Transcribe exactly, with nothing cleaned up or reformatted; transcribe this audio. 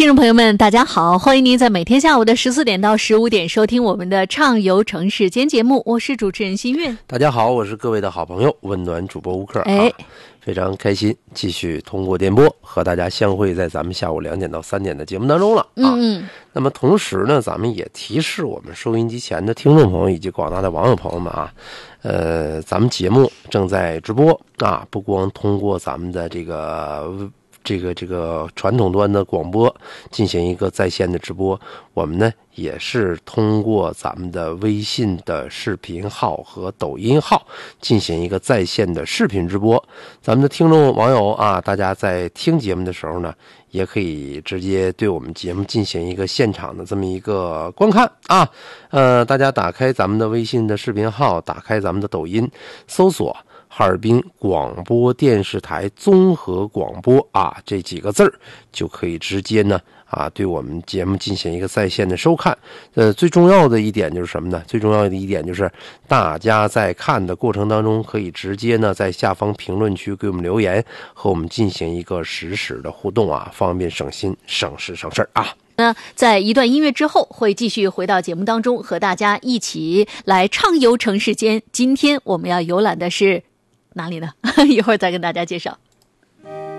听众朋友们大家好，欢迎您在每天下午的十四点到十五点收听我们的畅游城市间节目，我是主持人新月。 大家好，我是各位的好朋友温暖主播吴克。 哎、 啊，非常开心继续通过电波和大家相会在咱们下午两点到三点的节目当中了啊。 嗯嗯， 那么同时呢，咱们也提示我们收音机前的听众朋友以及广大的网友朋友们啊，呃，咱们节目正在直播啊，不光通过咱们的这个这个这个传统端的广播进行一个在线的直播，我们呢也是通过咱们的微信的视频号和抖音号进行一个在线的视频直播。咱们的听众网友啊，大家在听节目的时候呢，也可以直接对我们节目进行一个现场的这么一个观看啊。呃，大家打开咱们的微信的视频号，打开咱们的抖音，搜索哈尔滨广播电视台综合广播啊，这几个字儿就可以直接呢啊对我们节目进行一个在线的收看。呃，最重要的一点就是什么呢？最重要的一点就是大家在看的过程当中，可以直接呢在下方评论区给我们留言，和我们进行一个实时的互动啊，方便省心省事省事儿啊。 那在一段音乐之后，会继续回到节目当中，和大家一起来畅游城市间。今天我们要游览的是哪里呢？一会儿再跟大家介绍。